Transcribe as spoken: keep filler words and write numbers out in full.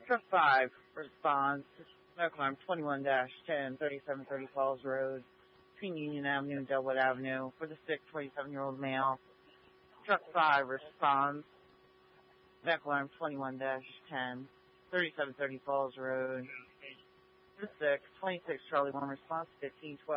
Truck five responds. Medical alarm twenty-one dash ten, thirty-seven thirty Falls Road, between Union Avenue and Delwood Avenue, for the sick twenty-seven-year-old male. Truck five responds. Medical alarm twenty-one dash ten, thirty-seven thirty Falls Road, for the sick twenty-six Charlie one response fifteen twelve.